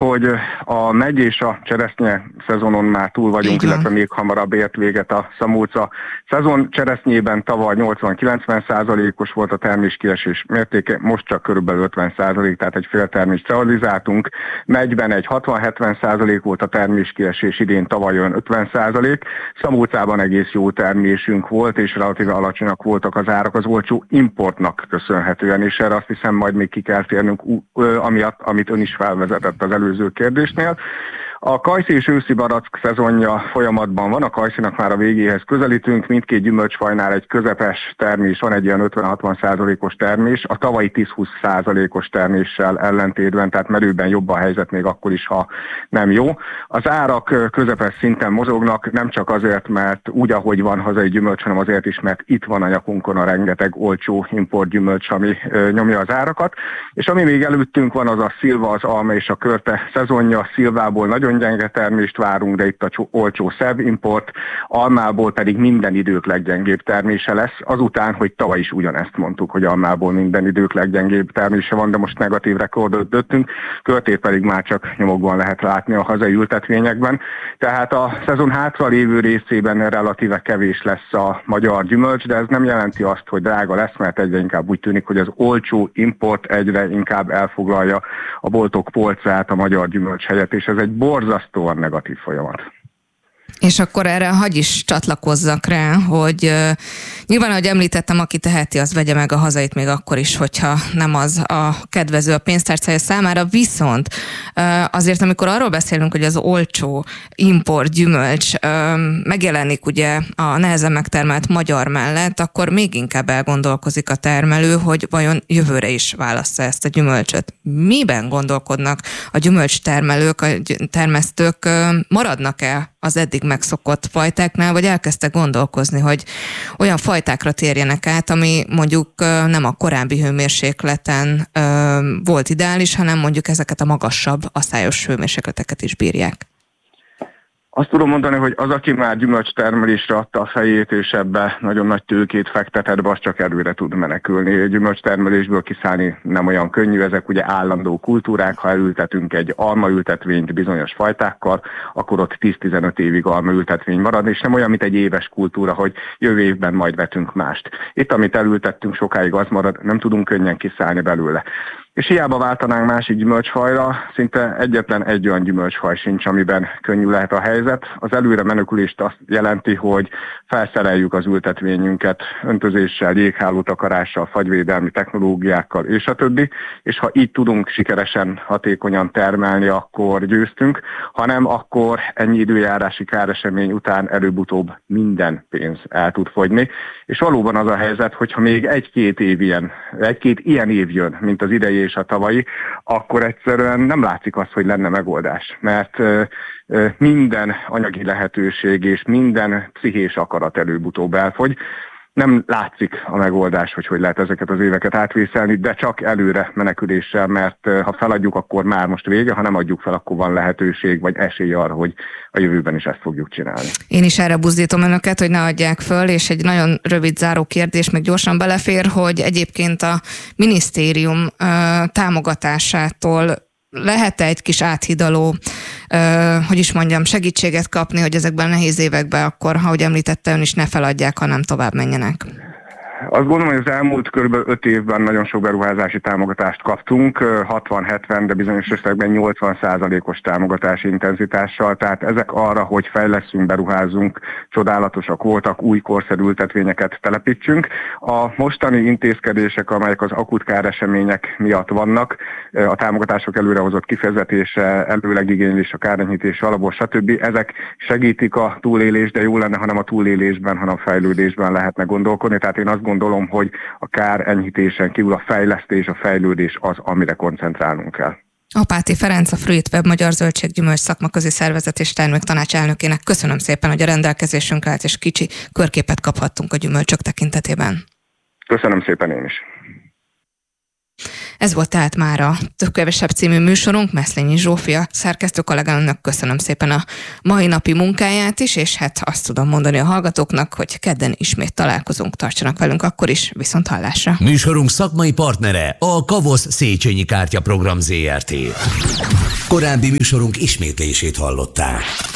hogy a megy és a cseresznye szezonon már túl vagyunk, illetve még hamarabb ért véget a szamóca szezon. Cseresznyében tavaly 80-90%-os volt a terméskiesés mértéke, most csak körülbelül 50%, tehát egy fél termést realizáltunk. Megyben egy 60-70% volt a terméskiesés, idén tavaly olyan 50%. Szamócában egész jó termésünk volt, és relatíve alacsonyak voltak az árak az olcsó importnak köszönhetően, és erre azt hiszem majd még ki kell térnünk, amiatt, amit ön is felvezetett az előző kérdésnél. A kajszi és őszi barack szezonja folyamatban van, a kajszinak már a végéhez közelítünk, mindkét gyümölcsfajnál egy közepes termés, van egy ilyen 50-60%-os termés, a tavalyi 10-20%-os terméssel ellentétben, tehát merőben jobb a helyzet még akkor is, ha nem jó. Az árak közepes szinten mozognak, nem csak azért, mert úgy, ahogy van hazai gyümölcs, hanem azért is, mert itt van a nyakunkon a rengeteg olcsó importgyümölcs, ami nyomja az árakat. És ami még előttünk van, az a szilva, az alma és a körte szezonja. Szilvából nagyon gyenge termést várunk, de itt a olcsó SZEV import, almából pedig minden idők leggyengébb termése lesz, azután, hogy tavaly is ugyanezt mondtuk, hogy almából minden idők leggyengébb termése van, de most negatív rekordot döntünk, körtét pedig már csak nyomokban lehet látni a hazai ültetvényekben. Tehát a szezon hátra lévő részében relatíve kevés lesz a magyar gyümölcs, de ez nem jelenti azt, hogy drága lesz, mert egyre inkább úgy tűnik, hogy az olcsó import egyre inkább elfoglalja a boltok polcát a magyar gyümölcs helyett, és ez egy borzasztóan negatív folyamat. És akkor erre hadd is csatlakozzak rá, hogy nyilván, ahogy említettem, aki teheti, az vegye meg a hazait még akkor is, hogyha nem az a kedvező a pénztárcája számára. Viszont azért, amikor arról beszélünk, hogy az olcsó import gyümölcs megjelenik ugye a nehezen megtermelt magyar mellett, akkor még inkább elgondolkozik a termelő, hogy vajon jövőre is válassza ezt a gyümölcsöt. Miben gondolkodnak a gyümölcstermelők, a termesztők, maradnak-e az eddig megszokott fajtáknál, vagy elkezdtek gondolkozni, hogy olyan fajtákra térjenek át, ami mondjuk nem a korábbi hőmérsékleten volt ideális, hanem mondjuk ezeket a magasabb aszályos hőmérsékleteket is bírják? Azt tudom mondani, hogy az, aki már gyümölcstermelésre adta a fejét, és ebbe nagyon nagy tőkét fektetett be, az csak előre tud menekülni. Gyümölcstermelésből kiszállni nem olyan könnyű, ezek ugye állandó kultúrák, ha elültetünk egy almaültetvényt bizonyos fajtákkal, akkor ott 10-15 évig almaültetvény marad, és nem olyan, mint egy éves kultúra, hogy jövő évben majd vetünk mást. Itt, amit elültettünk, sokáig az marad, nem tudunk könnyen kiszállni belőle. És hiába váltanánk másik gyümölcsfajra, szinte egyetlen egy olyan gyümölcsfaj sincs, amiben könnyű lehet a helyzet. Az előre menekülést azt jelenti, hogy felszereljük az ültetvényünket öntözéssel, jéghálótakarással, fagyvédelmi technológiákkal és a többi, és ha így tudunk sikeresen, hatékonyan termelni, akkor győztünk, hanem akkor ennyi időjárási káresemény után előbb-utóbb minden pénz el tud fogyni. És valóban az a helyzet, hogyha még egy-két ilyen év jön, mint az idei és a tavalyi, akkor egyszerűen nem látszik az, hogy lenne megoldás. Mert minden anyagi lehetőség és minden pszichés akarat előbb-utóbb elfogy. Nem látszik a megoldás, hogy lehet ezeket az éveket átvészelni, de csak előre meneküléssel, mert ha feladjuk, akkor már most vége, ha nem adjuk fel, akkor van lehetőség vagy esély arra, hogy a jövőben is ezt fogjuk csinálni. Én is erre buzdítom önöket, hogy ne adják föl, és egy nagyon rövid záró kérdés még gyorsan belefér, hogy egyébként a minisztérium támogatásától lehet-e egy kis áthidaló, segítséget kapni, hogy ezekben a nehéz években akkor, ahogy említette ön is, ne feladják, hanem tovább menjenek? Azt gondolom, hogy az elmúlt kb. 5 évben nagyon sok beruházási támogatást kaptunk, 60-70, de bizonyos esetekben 80%-os támogatási intenzitással, tehát ezek arra, hogy fejleszünk, beruházunk, csodálatosak voltak, új korszerű ültetvényeket telepítsünk. A mostani intézkedések, amelyek az akut káresemények miatt vannak, a támogatások előrehozott kifizetése, előlegigénylés, a kárenyhítés alapból, stb. Ezek segítik a túlélést, de jó lenne, ha nem a túlélésben, hanem a fejlődésben lehetne gondolkodni. Tehát én azt gondolom, hogy a kár enyhítésen kívül a fejlesztés, a fejlődés az, amire koncentrálnunk kell. Apáti Ferenc, a Fruitweb Magyar Zöldséggyümölcs Szakmaközi Szervezet és Terméktanács elnökének köszönöm szépen, hogy a rendelkezésünkre állt, és kicsi körképet kaphattunk a gyümölcsök tekintetében. Köszönöm szépen én is. Ez volt tehát már a Több Kevesebb című műsorunk. Meszlényi Zsófia szerkesztő kollégámnak köszönöm szépen a mai napi munkáját is, és hát azt tudom mondani a hallgatóknak, hogy kedden ismét találkozunk, tartsanak velünk akkor is, viszont hallásra. Műsorunk szakmai partnere a Kavosz Széchenyi Kártya Program Zrt. Korábbi műsorunk ismétlését hallották.